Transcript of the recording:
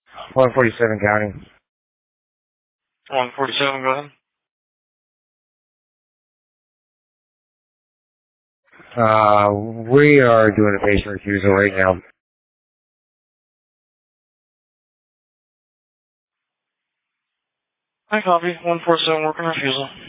147 County. 147, go ahead. We are doing a patient refusal right now. I copy. 147 working refusal.